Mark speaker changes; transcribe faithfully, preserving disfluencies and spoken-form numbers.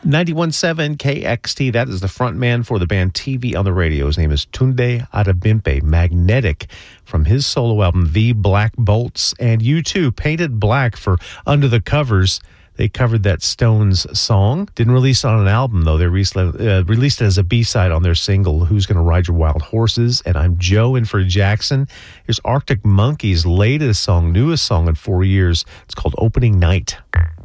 Speaker 1: ninety-one point seven K X T, that is the front man for the band T V on the Radio. His name is Tunde Adebimpe, Magnetic, from his solo album, The Black Bolts. And U two, Painted Black for Under the Covers. They covered that Stones song. Didn't release it on an album, though. They released, uh, released it as a B-side on their single, Who's Gonna Ride Your Wild Horses? And I'm Joe in for Jackson. Here's Arctic Monkeys' latest song, newest song in four years. It's called Opening Night.